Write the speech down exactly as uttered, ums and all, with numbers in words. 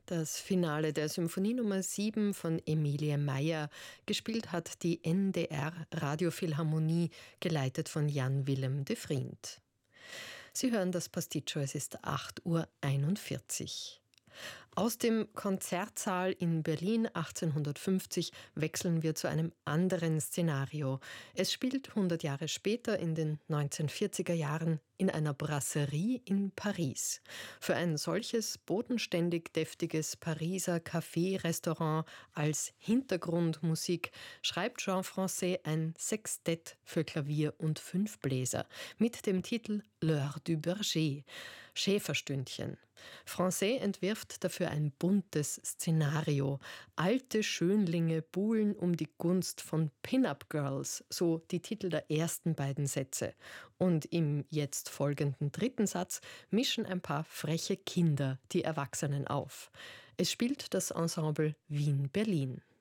Das Finale der Symphonie Nummer sieben von Emilie Meyer. Gespielt hat die N D R Radiophilharmonie, geleitet von Jan Willem de Vriend. Sie hören das Pasticcio, es ist acht Uhr einundvierzig. Aus dem Konzertsaal in Berlin achtzehnhundertfünfzig wechseln wir zu einem anderen Szenario. Es spielt hundert Jahre später in den neunzehnhundertvierziger Jahren in einer Brasserie in Paris. Für ein solches bodenständig deftiges Pariser Café-Restaurant als Hintergrundmusik schreibt Jean Francais ein Sextett für Klavier und fünf Bläser mit dem Titel L'heure du Berger, Schäferstündchen. Francais entwirft dafür ein buntes Szenario. Alte Schönlinge buhlen um die Gunst von Pin-Up-Girls, so die Titel der ersten beiden Sätze. Und im jetzt folgenden dritten Satz mischen ein paar freche Kinder die Erwachsenen auf. Es spielt das Ensemble Wien-Berlin.